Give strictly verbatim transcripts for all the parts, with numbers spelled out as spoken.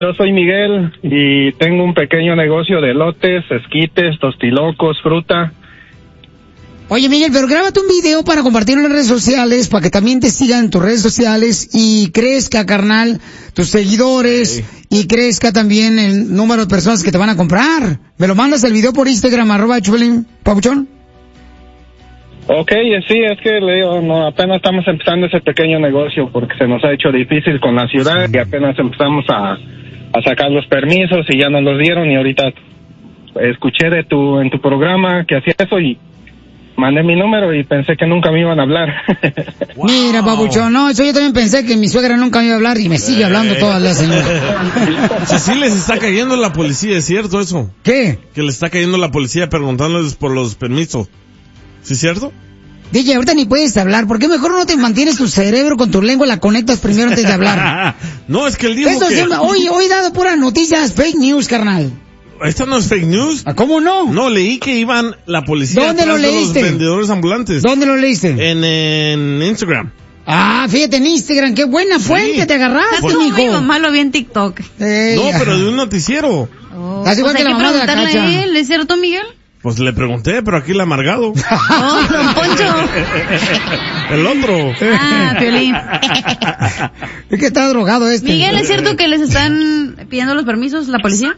Yo soy Miguel y tengo un pequeño negocio de elotes, esquites, tostilocos, fruta. Oye, Miguel, pero grábate un video para compartirlo en las redes sociales, para que también te sigan en tus redes sociales y crezca, carnal, tus seguidores, sí. Y crezca también el número de personas que te van a comprar. ¿Me lo mandas el video por Instagram, arroba Chupelín, Papuchón? Ok, sí, es que le digo, no, apenas estamos empezando ese pequeño negocio porque se nos ha hecho difícil con la ciudad sí. Y apenas empezamos a, a sacar los permisos y ya nos los dieron y ahorita escuché de tu en tu programa que hacía eso y mandé mi número y pensé que nunca me iban a hablar. Wow. Mira, Papuchón, no, eso yo también pensé que mi suegra nunca me iba a hablar y me sigue hablando todas las señoras. Si sí les está cayendo la policía, ¿es cierto eso? ¿Qué? Que les está cayendo la policía preguntándoles por los permisos. ¿Sí es cierto? D J, ahorita ni puedes hablar. ¿Por qué mejor no te mantienes tu cerebro con tu lengua, la conectas primero antes de hablar? No, es que él dijo Esto que... Siempre, hoy, hoy he dado puras noticias fake news, carnal. ¿Esta no es fake news? ¿Cómo no? No, leí que iban la policía ¿Dónde lo leíste? De los vendedores ambulantes. ¿Dónde lo leíste? En, en Instagram. Ah, fíjate en Instagram, qué buena fuente sí. Te agarraste, Por... mijo. Mi mamá lo vi en TikTok. Ey, no, pero de un noticiero. Oh, Así pues hay que preguntarle a él, ¿es cierto, Miguel? Pues le pregunté, pero aquí el amargado. ¡Oh, don Poncho! El otro. Ah, Piolín. Es que está drogado este. Miguel, ¿es cierto que les están pidiendo los permisos la policía?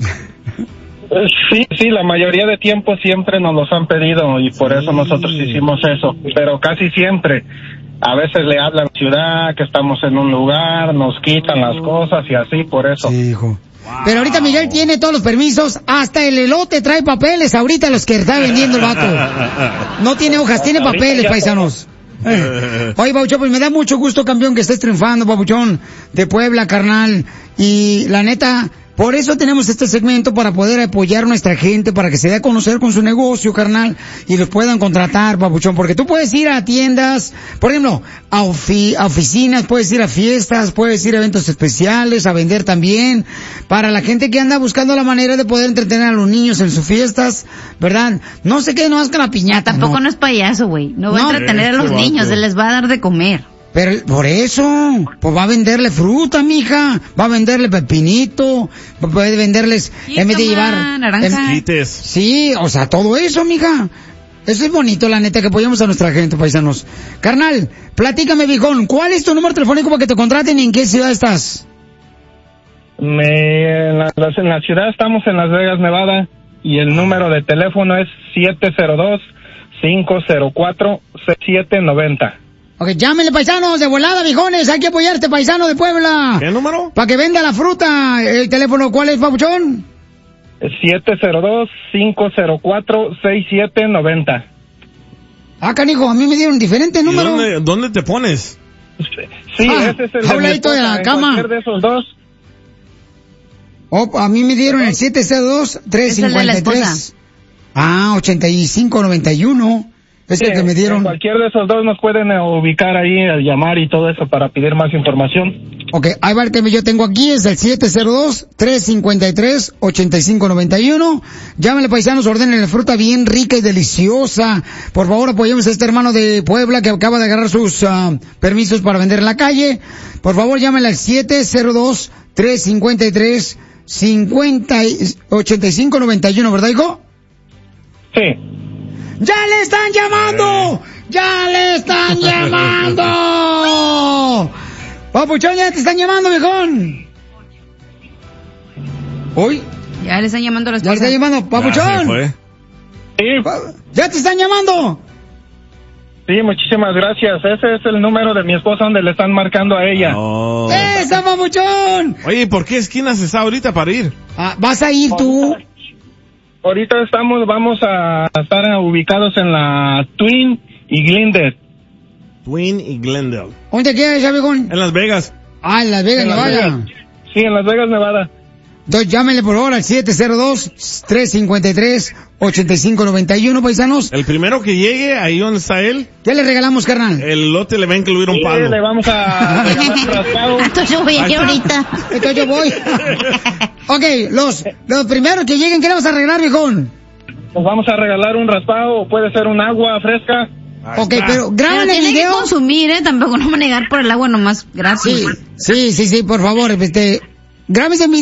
Sí, sí, la mayoría de tiempo siempre nos los han pedido y por eso nosotros hicimos eso, pero casi siempre. A veces le hablan a la ciudad que estamos en un lugar, nos quitan las cosas y así, por eso. Sí, hijo. Wow. Pero ahorita Miguel tiene todos los permisos, hasta el elote trae papeles ahorita los que está vendiendo el vato. No tiene hojas, tiene papeles, paisanos. Eh. Oye, Papuchón, pues me da mucho gusto, campeón, que estés triunfando, Papuchón, de Puebla, carnal. Y la neta, por eso tenemos este segmento, para poder apoyar a nuestra gente, para que se dé a conocer con su negocio, carnal, y los puedan contratar, Papuchón, porque tú puedes ir a tiendas, por ejemplo, a, ofi- a oficinas, puedes ir a fiestas, puedes ir a eventos especiales, a vender también, para la gente que anda buscando la manera de poder entretener a los niños en sus fiestas, ¿verdad? No se queden nomás con la piñata. Tampoco no, no es payaso, güey, no va no, a entretener a los este niños, vato. se les va a dar de comer. Pero por eso, pues va a venderle fruta, mija, va a venderle pepinito, puede venderles, sí, en vez de llevar... naranja. En, sí, o sea, todo eso, mija. Eso es bonito, la neta, que apoyamos a nuestra gente, paisanos. Carnal, platícame, viejón, ¿cuál es tu número telefónico para que te contraten y en qué ciudad estás? Me, en, la, en la ciudad estamos en Las Vegas, Nevada, y el número de teléfono es siete cero dos, cinco cero cuatro, seis siete nueve cero. Ok, llámenle, paisanos, de volada, viejones, hay que apoyarte, paisano de Puebla. ¿Qué número? Para que venda la fruta. El teléfono, ¿cuál es, Papuchón? siete cero dos, cinco cero cuatro, seis siete nueve cero. Ah, canijo, a mí me dieron diferente número. ¿Dónde, ¿Dónde te pones? Sí, ah, ese es el de, mi esposa, de la cama. Cualquier de esos dos. Oh, a mí me dieron el siete cero dos, tres cinco tres. Ah, ochenta y cinco noventa y uno. Es sí, el que me dieron. Cualquier de esos dos nos pueden uh, ubicar ahí, al llamar y todo eso para pedir más información. Ok, ahí va el que yo tengo aquí, es el siete cero dos, tres cinco tres, ocho cinco nueve uno. Llámenle, paisanos, ordenen la fruta bien rica y deliciosa. Por favor, apoyemos a este hermano de Puebla que acaba de agarrar sus uh, permisos para vender en la calle. Por favor, llámenle al siete cero dos, tres cinco tres, ocho cinco nueve uno, ¿verdad, hijo? Sí. ¡Ya le están llamando! ¡Ya le están llamando! Papuchón, ya te están llamando, viejón. ¿Hoy? Ya le están llamando a las Ya le están llamando, Papuchón. Ya, sí. ¡Ya te están llamando! Sí, muchísimas gracias. Ese es el número de mi esposa donde le están marcando a ella. Oh. ¡Esa, Papuchón! Oye, ¿por qué esquinas está ahorita para ir? Ah, ¿vas a ir tú? Ahorita estamos, vamos a estar ubicados en la Twin y Glendale. Twin y Glendale. ¿Dónde quedas, ya, viejón? En Las Vegas. Ah, en Las Vegas, en Nevada. Las Vegas. Sí, en Las Vegas, Nevada. Entonces llámenle por favor al siete cero dos, tres cinco tres, ocho cinco nueve uno, paisanos. El primero que llegue, ahí donde está él. ¿Qué le regalamos, carnal? El lote le va a incluir un sí, palo. le vamos a regalar un raspado. Entonces yo voy aquí ahorita. Entonces yo voy. Ok, los, los primeros que lleguen, ¿qué le vamos a regalar, viejón? Nos vamos a regalar un raspado, o puede ser un agua fresca. Ahí ok, está. Pero graban el tiene video. Que consumir, ¿eh? Tampoco no me negar por el agua nomás. Gracias. Sí, sí, sí, sí, por favor, este... Grábese mi